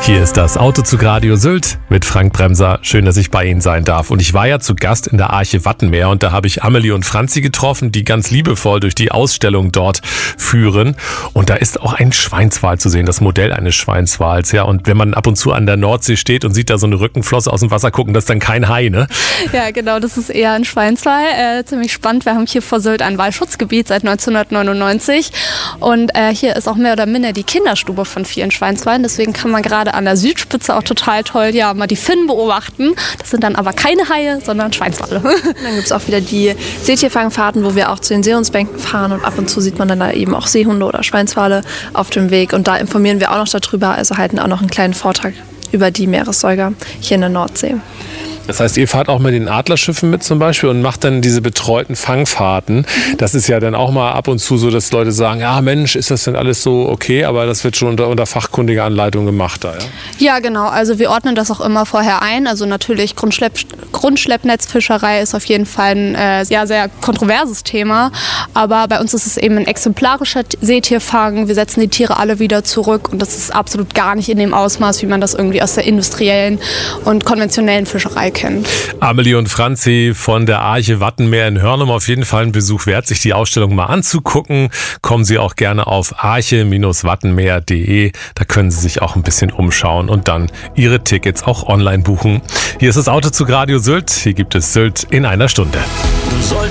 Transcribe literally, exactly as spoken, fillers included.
Hier ist das Autozug Radio Sylt mit Frank Bremser. Schön, dass ich bei Ihnen sein darf. Und ich war ja zu Gast in der Arche Wattenmeer und da habe ich Amelie und Franzi getroffen, die ganz liebevoll durch die Ausstellung dort führen. Und da ist auch ein Schweinswal zu sehen, das Modell eines Schweinswals. Ja, und wenn man ab und zu an der Nordsee steht und sieht da so eine Rückenflosse aus dem Wasser gucken, das ist dann kein Hai, ne? Ja, genau, das ist eher ein Schweinswal. Äh, ziemlich spannend. Wir haben hier vor Sylt ein Walschutzgebiet seit neunzehnhundertneunundneunzig. Und äh, hier ist auch mehr oder minder die Kinderstube von vielen Schweinswalen. Deswegen kann man gerade an der Südspitze auch total toll ja mal die Finnen beobachten. Das sind dann aber keine Haie, sondern Schweinswale. Dann gibt es auch wieder die Seetierfangfahrten, wo wir auch zu den Seehundsbänken fahren und ab und zu sieht man dann da eben auch Seehunde oder Schweinswale auf dem Weg und da informieren wir auch noch darüber, also halten auch noch einen kleinen Vortrag über die Meeressäuger hier in der Nordsee. Das heißt, ihr fahrt auch mit den Adlerschiffen mit zum Beispiel und macht dann diese betreuten Fangfahrten. Das ist ja dann auch mal ab und zu so, dass Leute sagen, ja Mensch, ist das denn alles so okay? Aber das wird schon unter, unter fachkundiger Anleitung gemacht da, ja? Ja, genau. Also wir ordnen das auch immer vorher ein. Also natürlich Grundschlepp, Grundschleppnetzfischerei ist auf jeden Fall ein äh, ja, sehr kontroverses Thema. Aber bei uns ist es eben ein exemplarischer Seetierfang. Wir setzen die Tiere alle wieder zurück und das ist absolut gar nicht in dem Ausmaß, wie man das irgendwie aus der industriellen und konventionellen Fischerei kennt. Amelie und Franzi von der Arche Wattenmeer in Hörnum, auf jeden Fall ein Besuch wert, sich die Ausstellung mal anzugucken. Kommen Sie auch gerne auf arche Wattenmeer punkt de. Da können Sie sich auch ein bisschen umschauen und dann Ihre Tickets auch online buchen. Hier ist das Autozug Radio Sylt. Hier gibt es Sylt in einer Stunde. Sollte